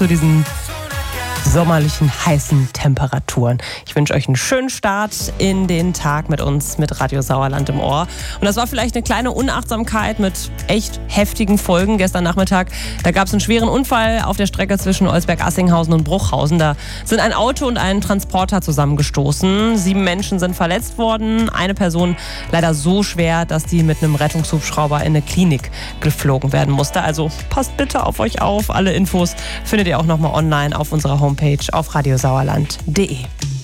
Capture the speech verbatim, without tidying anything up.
zu diesen sommerlichen, heißen Temperaturen. Ich wünsche euch einen schönen Start in den Tag mit uns, mit Radio Sauerland im Ohr. Und das war vielleicht eine kleine Unachtsamkeit mit echt heftigen Folgen gestern Nachmittag. Da gab es einen schweren Unfall auf der Strecke zwischen Olsberg-Assinghausen und Bruchhausen. Da sind ein Auto und ein Transporter zusammengestoßen. Sieben Menschen sind verletzt worden. Eine Person leider so schwer, dass die mit einem Rettungshubschrauber in eine Klinik geflogen werden musste. Also passt bitte auf euch auf. Alle Infos findet ihr auch nochmal online auf unserer Homepage auf radiosauerland punkt de.